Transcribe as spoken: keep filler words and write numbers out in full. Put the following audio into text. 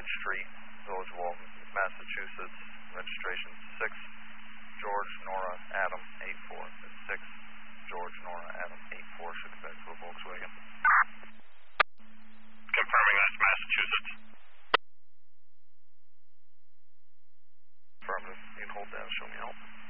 Street, Village of Walton, Massachusetts, registration six, George Nora Adam eight four. six, George Nora Adam eight four, should be back to a Volkswagen. Confirming that's Massachusetts. Affirmative. You can hold down, show me help.